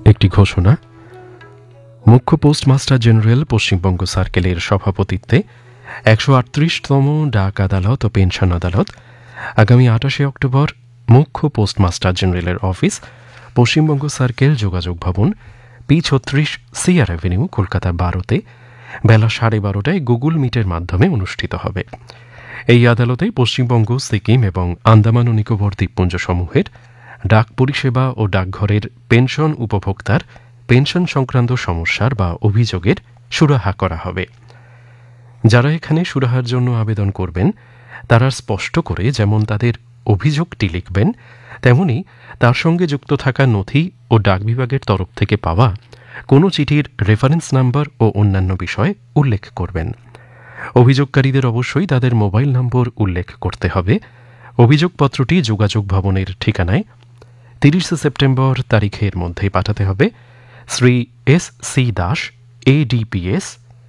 একটি ঘোষণা। মুখ্য পোস্টমাস্টার জেনারেল পশ্চিমবঙ্গ সার্কেলের সভাপতিত্বে 138তম ডাক আদালত ও পেনশন আদালত আগামী 28শে অক্টোবর মুখ্য পোস্টমাস্টার জেনারেলের অফিস, পশ্চিমবঙ্গ সার্কেল, যোগাযোগ ভবন, P36 সিআর অ্যাভিনিউ, কলকাতা 12তে বেলা 12:30টায় গুগল মিটের মাধ্যমে অনুষ্ঠিত হবে। এই আদালতে পশ্চিমবঙ্গ, সিকিম এবং আন্দামান ও নিকোবর দ্বীপপুঞ্জ সমূহের ডাক পরিষেবা ও ডাকঘরের পেনশন উপভোক্তার পেনশন সংক্রান্ত সমস্যার বা অভিযোগের সুরাহা করা হবে। যারা এখানে সুরাহার জন্য আবেদন করবেন তারা স্পষ্ট করে যেমন তাদের অভিযোগটি লিখবেন, তেমনি তার সঙ্গে যুক্ত থাকা নথি ও ডাক বিভাগের তরফ থেকে পাওয়া কোনো চিঠির রেফারেন্স নাম্বার ও অন্যান্য বিষয় উল্লেখ করবেন। অভিযোগকারীদের অবশ্যই তাদের মোবাইল নম্বর উল্লেখ করতে হবে। অভিযোগপত্রটি যোগাযোগ ভবনের ঠিকানায় 30শে সেপ্টেম্বর তারিখের মধ্যে পাঠাতে হবে। Shri S.C. Das, ADPS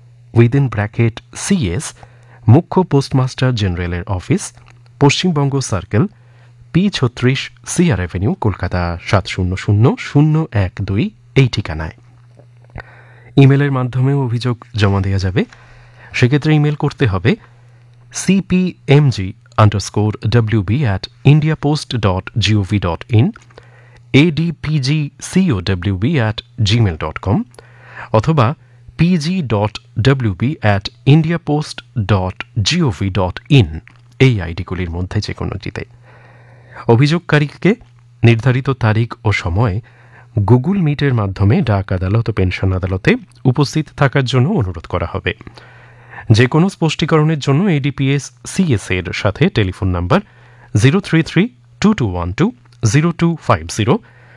(CS), মুখ্য পোস্টমাস্টার জেনারেলের office, Paschimbanga circle, P36 CR avenue, Kolkata 700012 এই ঠিকানায়। ইমেলের মাধ্যমেও অভিযোগ জমা দেওয়া যাবে। সেক্ষেত্রে ইমেল করতে হবে cpmg_wb@indiapost.gov.in, adpgcowb@gmail.com অথবা pg.wb@indiapost.gov.in এই আইডিগুলির মধ্যে যে কোনোটিতে। অভিযোগকারীকে নির্ধারিত তারিখ ও সময়ে গুগল মিটের মাধ্যমে ডাক আদালত ও পেনশন আদালতে উপস্থিত থাকার জন্য অনুরোধ করা হবে। যে কোনো স্পষ্টীকরণের জন্য ADPS CS এর সাথে টেলিফোন নাম্বার 033-2212-0250,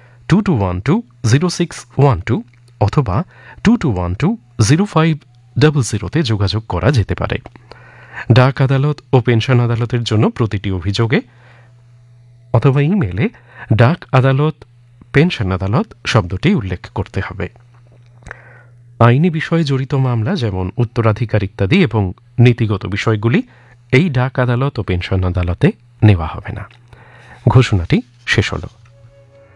2212-0612 অথবা 2212-0500-তে যোগাযোগ করা যেতে পারে। ডাক আদালত ও পেনশন আদালতের জন্য প্রতিটি অভিযোগে অথবা ইমেলে ডাক আদালত, পেনশন আদালত শব্দটি উল্লেখ করতে হবে। আইনি বিষয়ে জড়িত মামলা যেমন উত্তরাধিকার ইত্যাদি এবং নীতিগত বিষয়গুলি এই ডাক আদালত ও পেনশন আদালতে নেওয়া হবে না। ঘোষণাটি শেষ হল।